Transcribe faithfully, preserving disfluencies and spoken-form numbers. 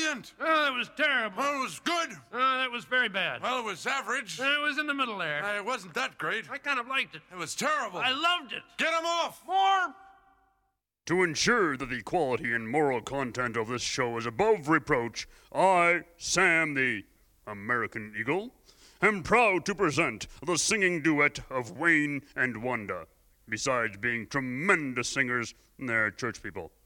brilliant. Oh, that was terrible. Well, it was good. Oh, that was very bad. Well, it was average. Uh, it was in the middle there. Uh, it wasn't that great. I kind of liked it. It was terrible. I loved it. Get him off. More. To ensure that the quality and moral content of this show is above reproach, I, Sam the American Eagle, am proud to present the singing duet of Wayne and Wanda. Besides being tremendous singers, they're church people.